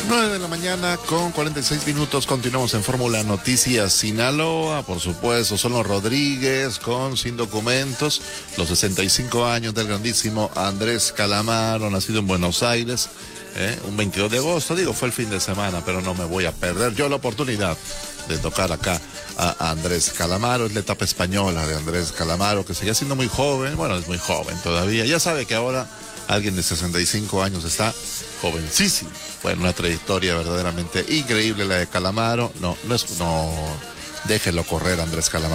9 de la mañana con 46 minutos. Continuamos en Fórmula Noticias. Sinaloa, por supuesto, son los Rodríguez sin documentos. Los 65 años del grandísimo Andrés Calamaro, nacido en Buenos Aires, un 22 de agosto. Fue el fin de semana, pero no me voy a perder yo la oportunidad de tocar acá a Andrés Calamaro. Es la etapa española de Andrés Calamaro, que sigue siendo muy joven. Bueno, es muy joven todavía. Ya sabe que ahora alguien de 65 años está jovencísimo. Bueno, una trayectoria verdaderamente increíble la de Calamaro. No, déjelo correr, Andrés Calamaro.